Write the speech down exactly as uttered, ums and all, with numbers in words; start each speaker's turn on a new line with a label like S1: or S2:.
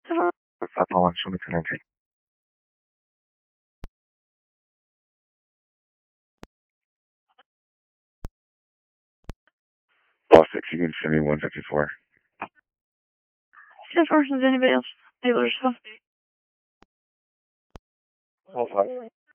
S1: five one, show me ten nineteen. Ball six, you can send me one fifty-four.
S2: Ten forces, anybody else able to respond?
S1: Ball five.